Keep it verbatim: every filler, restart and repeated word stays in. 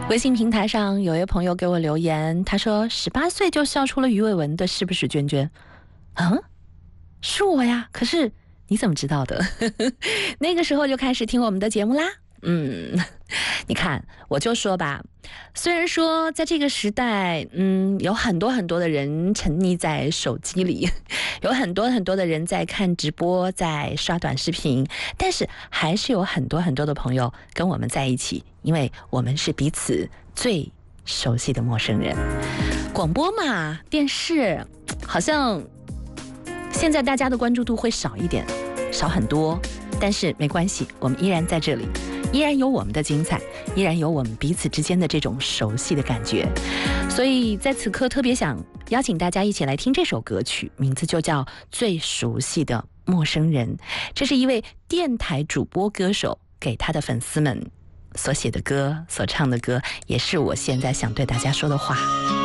微信平台上有位朋友给我留言，他说十八岁就笑出了鱼尾纹的是不是娟娟？嗯，是我呀，可是你怎么知道的？那个时候就开始听我们的节目啦。嗯，你看，我就说吧，虽然说在这个时代，嗯，有很多很多的人沉溺在手机里，有很多很多的人在看直播，在刷短视频，但是还是有很多很多的朋友跟我们在一起，因为我们是彼此最熟悉的陌生人。广播嘛，电视，好像现在大家的关注度会少一点，少很多，但是没关系，我们依然在这里。依然有我们的精彩，依然有我们彼此之间的这种熟悉的感觉，所以在此刻特别想邀请大家一起来听这首歌曲，名字就叫《最熟悉的陌生人》。这是一位电台主播歌手给他的粉丝们所写的歌，所唱的歌，也是我现在想对大家说的话。